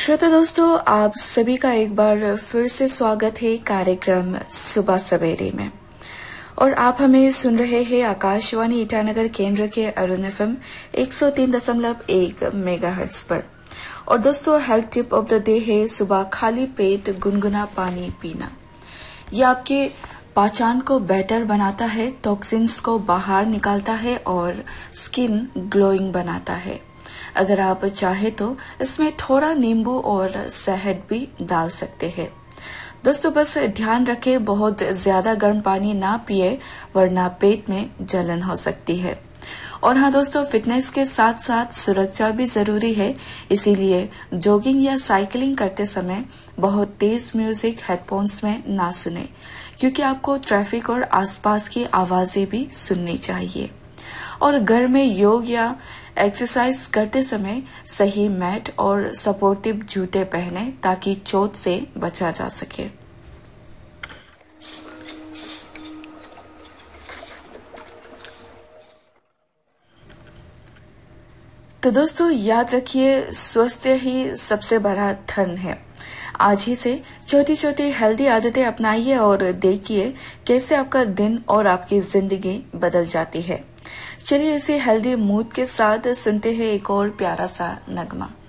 श्रोता दोस्तों, आप सभी का एक बार फिर से स्वागत है कार्यक्रम सुबह सवेरे में। और आप हमें सुन रहे हैं आकाशवाणी ईटानगर केंद्र के अरुण एफएम 103.1 मेगाहर्ट्ज पर। और दोस्तों, health tip of the day है सुबह खाली पेट गुनगुना पानी पीना। यह आपके पाचन को बेटर बनाता है, टॉक्सिन्स को बाहर निकालता है और स्किन ग्लोइंग बनाता है। अगर आप चाहे तो इसमें थोड़ा नींबू और शहद भी डाल सकते हैं। दोस्तों, बस ध्यान रखें बहुत ज्यादा गर्म पानी ना पिए, वरना पेट में जलन हो सकती है। और हाँ दोस्तों, फिटनेस के साथ साथ सुरक्षा भी जरूरी है, इसीलिए जॉगिंग या साइकिलिंग करते समय बहुत तेज म्यूजिक हेडफोन्स में ना सुने, क्योंकि आपको ट्रैफिक और आसपास की आवाजें भी सुननी चाहिए। और घर में योग या एक्सरसाइज करते समय सही मैट और सपोर्टिव जूते पहने ताकि चोट से बचा जा सके। तो दोस्तों, याद रखिए, स्वास्थ्य ही सबसे बड़ा धन है। आज ही से छोटी छोटी हेल्दी आदतें अपनाइए और देखिए कैसे आपका दिन और आपकी जिंदगी बदल जाती है। चलिए इसी हेल्दी मूड के साथ सुनते हैं एक और प्यारा सा नगमा।